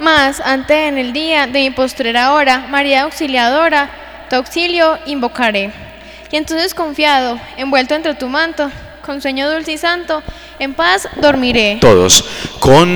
Mas ante en el día de mi postrera hora, María Auxiliadora, tu auxilio invocaré. Y entonces confiado, envuelto entre tu manto, con sueño dulce y santo, en paz dormiré. Todos, con